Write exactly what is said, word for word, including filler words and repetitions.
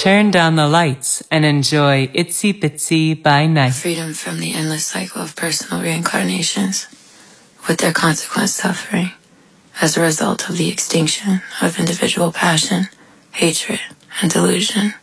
Turn down the lights and enjoy Itsy Bitsy by Night. Freedom from the endless cycle of personal reincarnations, with their consequent suffering as a result of the extinction of individual passion, hatred, and delusion.